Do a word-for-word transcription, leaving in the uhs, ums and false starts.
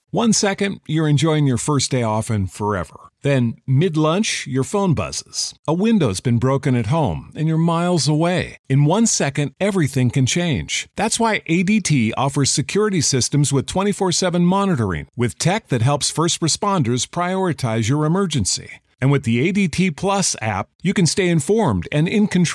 One second, you're enjoying your first day off and forever. Then, mid-lunch, your phone buzzes. A window's been broken at home, and you're miles away. In one second, everything can change. That's why A D T offers security systems with twenty-four seven monitoring, with tech that helps first responders prioritize your emergency. And with the A D T Plus app, you can stay informed and in control